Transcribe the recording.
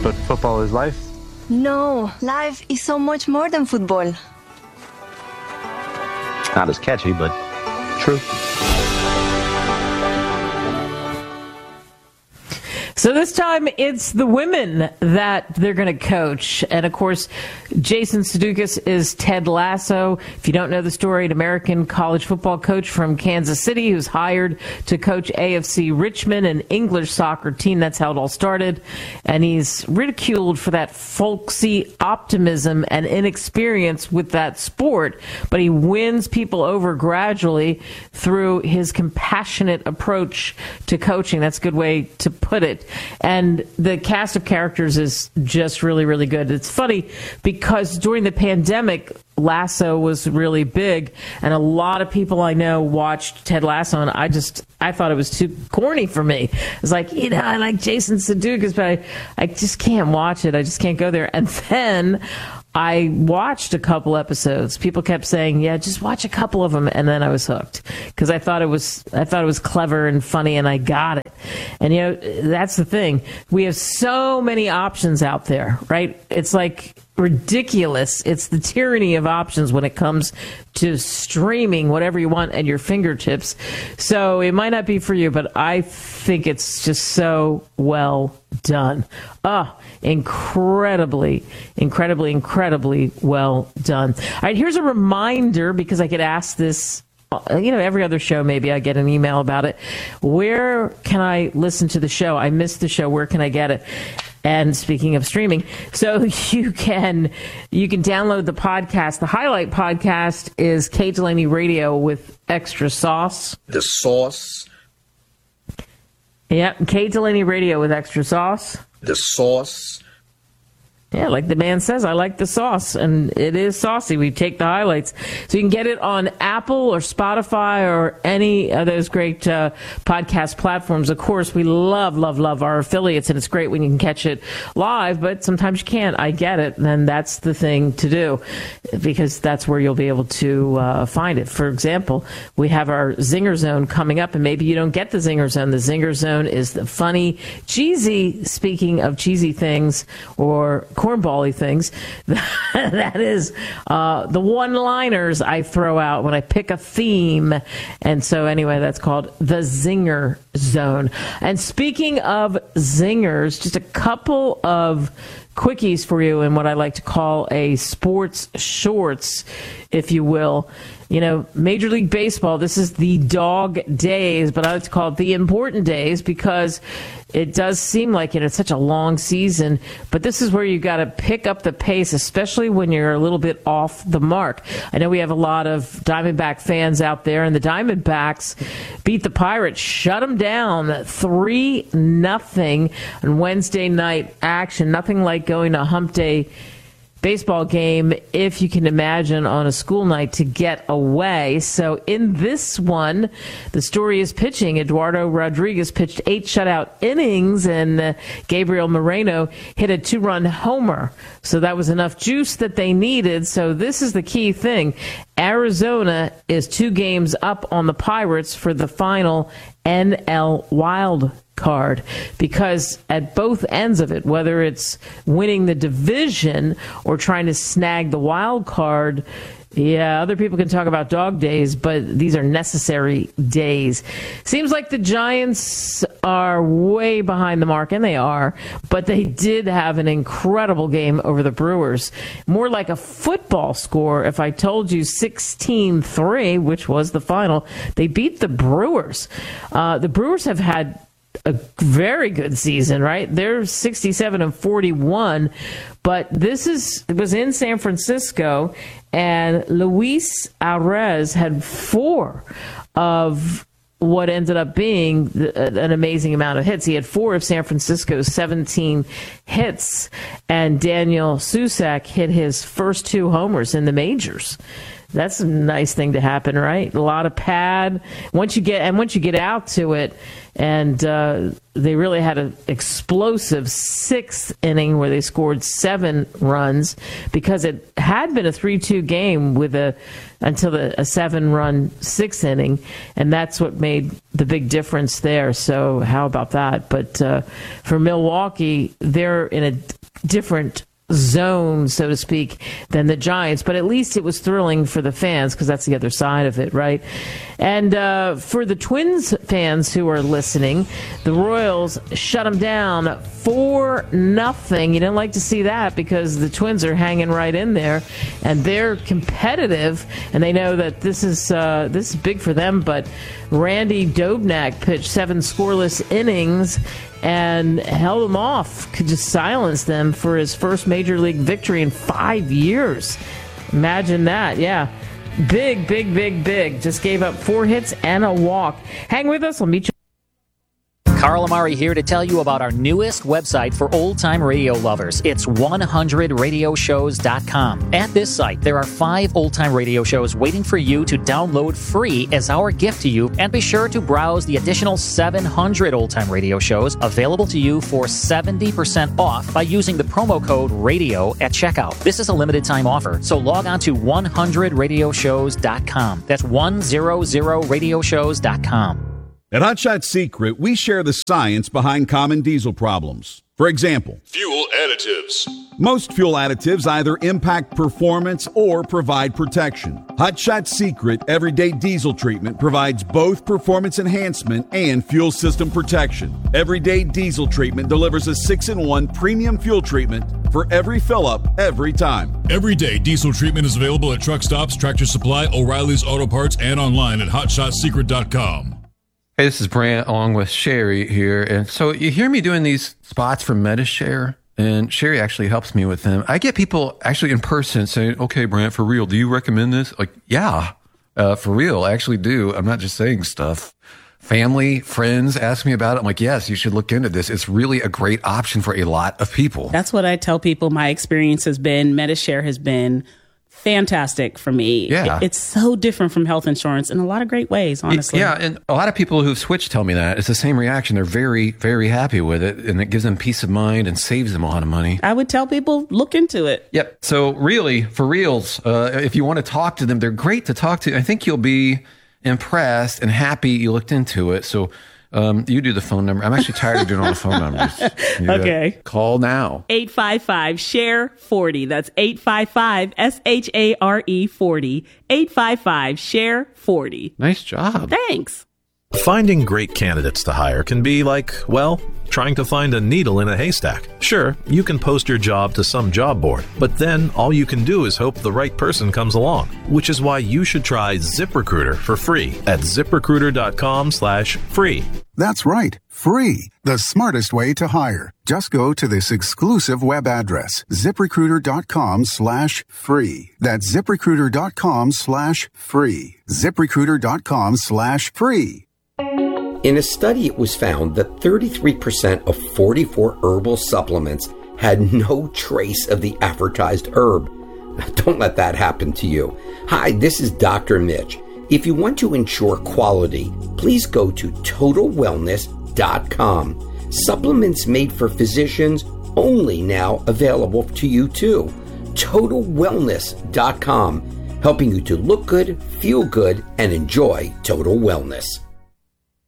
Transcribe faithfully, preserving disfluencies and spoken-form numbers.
But football is life? No, life is so much more than football. Not as catchy, but true. So this time it's the women that they're going to coach. And, of course, Jason Sudeikis is Ted Lasso. If you don't know the story, an American college football coach from Kansas City who's hired to coach A F C Richmond, an English soccer team. That's how it all started. And he's ridiculed for that folksy optimism and inexperience with that sport. But he wins people over gradually through his compassionate approach to coaching. That's a good way to put it. And the cast of characters is just really, really good. It's funny because during the pandemic, Lasso was really big, and a lot of people I know watched Ted Lasso, and I just, I thought it was too corny for me. It's like, you know, I like Jason Sudeikis, but I, I just can't watch it. I just can't go there. And then I watched a couple episodes. People kept saying, yeah, just watch a couple of them. And then I was hooked because I thought it was, I thought it was clever and funny, and I got it. And, you know, that's the thing. We have so many options out there, right? It's like ridiculous. It's the tyranny of options when it comes to streaming whatever you want at your fingertips. So it might not be for you, but I think it's just so well done. Ah, incredibly, incredibly, incredibly well done. All right, here's a reminder, because I get asked this, you know, every other show, maybe I get an email about it. Where can I listen to the show? I missed the show. Where can I get it? And speaking of streaming, so you can you can download the podcast. The highlight podcast is Kay Delaney Radio with extra sauce. The sauce. Yeah, Kay Delaney Radio with extra sauce. The sauce. Yeah, like the man says, I like the sauce, and it is saucy. We take the highlights. So you can get it on Apple or Spotify or any of those great uh, podcast platforms. Of course, we love, love, love our affiliates, and it's great when you can catch it live, but sometimes you can't. I get it, and that's the thing to do, because that's where you'll be able to uh, find it. For example, we have our Zinger Zone coming up, and maybe you don't get the Zinger Zone. The Zinger Zone is the funny, cheesy, speaking of cheesy things, or cornball-y things, that is uh, the one-liners I throw out when I pick a theme. And so anyway, that's called the Zinger Zone. And speaking of zingers, just a couple of quickies for you in what I like to call a sports shorts, if you will. You know, Major League Baseball, this is the dog days, but I like to call it the important days, because it does seem like it. It's such a long season, but this is where you got to pick up the pace, especially when you're a little bit off the mark. I know we have a lot of Diamondback fans out there, and the Diamondbacks beat the Pirates, shut them down three nothing on Wednesday night action. Nothing like going to Hump Day baseball game, if you can imagine, on a school night to get away. So in this one, the story is pitching. Eduardo Rodriguez pitched eight shutout innings, and uh, Gabriel Moreno hit a two-run homer. So that was enough juice that they needed. So this is the key thing. Arizona is two games up on the Pirates for the final N L wild card, because at both ends of it, whether it's winning the division or trying to snag the wild card, yeah, other people can talk about dog days, but these are necessary days. Seems like the Giants are way behind the mark, and they are, but they did have an incredible game over the Brewers. More like a football score. If I told you sixteen three, which was the final, they beat the Brewers. Uh, the Brewers have had a very good season, right? They're sixty-seven and forty-one, but this is it was in San Francisco, and Luis Arraez had four of what ended up being an amazing amount of hits. He had four of San Francisco's seventeen hits, and Daniel Susac hit his first two homers in the majors. That's a nice thing to happen, right? A lot of pad. Once you get and once you get out to it, and uh, they really had an explosive sixth inning where they scored seven runs, because it had been a three two game with a until the, a seven-run sixth inning, and that's what made the big difference there. So how about that? But uh, for Milwaukee, they're in a different zone, so to speak, than the Giants, but at least it was thrilling for the fans because that's the other side of it, right? And uh, for the Twins fans who are listening, the Royals shut them down four nothing. You didn't like to see that because the Twins are hanging right in there and they're competitive, and they know that this is uh, this is big for them. But Randy Dobnak pitched seven scoreless innings and held them off, could just silence them for his first major league victory in five years. Imagine that, yeah. Big, big, big, big. Just gave up four hits and a walk. Hang with us. I'll meet you. Carl Amari here to tell you about our newest website for old-time radio lovers. It's one hundred radio shows dot com. At this site, there are five old-time radio shows waiting for you to download free as our gift to you, and be sure to browse the additional seven hundred old-time radio shows available to you for seventy percent off by using the promo code RADIO at checkout. This is a limited-time offer, so log on to one hundred radio shows dot com. That's one hundred radio shows dot com. At Hot Shot Secret, we share the science behind common diesel problems. For example, fuel additives. Most fuel additives either impact performance or provide protection. Hot Shot Secret Everyday Diesel Treatment provides both performance enhancement and fuel system protection. Everyday Diesel Treatment delivers a six in one premium fuel treatment for every fill-up, every time. Everyday Diesel Treatment is available at truck stops, Tractor Supply, O'Reilly's Auto Parts, and online at hot shot secret dot com. Hey, this is Brant along with Sherry here. And so you hear me doing these spots for MediShare, and Sherry actually helps me with them. I get people actually in person saying, okay, Brant, for real, do you recommend this? Like, yeah, uh, for real, I actually do. I'm not just saying stuff. Family, friends ask me about it. I'm like, yes, you should look into this. It's really a great option for a lot of people. That's what I tell people my experience has been. MediShare has been fantastic for me. Yeah. It's so different from health insurance in a lot of great ways, honestly. Yeah, and a lot of people who've switched tell me that. It's the same reaction. They're very, very happy with it, and it gives them peace of mind and saves them a lot of money. I would tell people, look into it. Yep. So really, for reals, uh, if you want to talk to them, they're great to talk to. I think you'll be impressed and happy you looked into it. So Um, you do the phone number. I'm actually tired of doing all the phone numbers. You okay. Call now. eight five five, S H A R E, forty. That's eight five five, S H A R E, forty. eight five five, S H A R E, forty. Nice job. Thanks. Finding great candidates to hire can be like, well, trying to find a needle in a haystack. Sure, you can post your job to some job board, but then all you can do is hope the right person comes along, which is why you should try ZipRecruiter for free at ZipRecruiter.com slash free. That's right, free. The smartest way to hire. Just go to this exclusive web address, ZipRecruiter.com slash free. That's ZipRecruiter.com slash free. ZipRecruiter.com slash free. In a study, it was found that thirty-three percent of forty-four herbal supplements had no trace of the advertised herb. Now, don't let that happen to you. Hi, this is Doctor Mitch. If you want to ensure quality, please go to total wellness dot com. Supplements made for physicians only now available to you too. total wellness dot com, helping you to look good, feel good, and enjoy total wellness.